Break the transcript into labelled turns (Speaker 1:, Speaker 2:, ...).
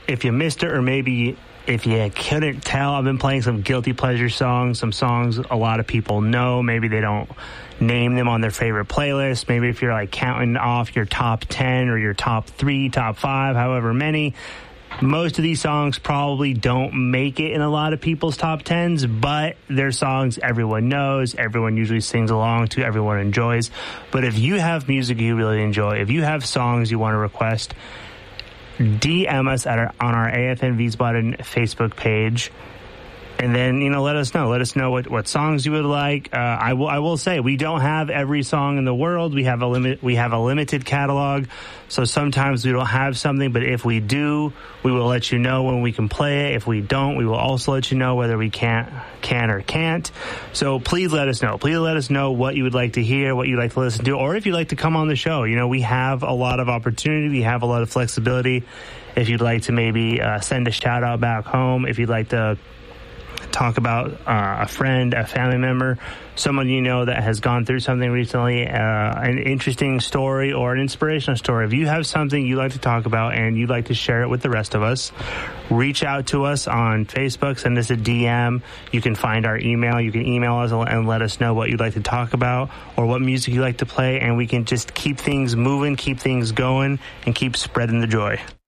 Speaker 1: if you missed it, or maybe if you couldn't tell, I've been playing some guilty pleasure songs, some songs a lot of people know. Maybe they don't name them on their favorite playlist. Maybe if you're like counting off your top 10 or your top 3, top 5, however many, most of these songs probably don't make it in a lot of people's top 10s, but they're songs everyone knows, everyone usually sings along to, everyone enjoys. But if you have music you really enjoy, if you have songs you want to request, DM us on our AFN Wiesbaden Facebook page, and then, let us know. Let us know what songs you would like. I will say, we don't have every song in the world. We have a limited catalog, so sometimes we don't have something, but if we do, we will let you know when we can play it. If we don't, we will also let you know whether we can or can't. So please let us know. Please let us know what you would like to hear, what you'd like to listen to, or if you'd like to come on the show. We have a lot of opportunity. We have a lot of flexibility. If you'd like to maybe send a shout out back home, if you'd like to talk about a friend, a family member, someone that has gone through something recently, an interesting story or an inspirational story. If you have something you'd like to talk about and you'd like to share it with the rest of us, reach out to us on Facebook, send us a DM. You can find our email. You can email us and let us know what you'd like to talk about or what music you'd like to play, and we can just keep things moving, keep things going, and keep spreading the joy.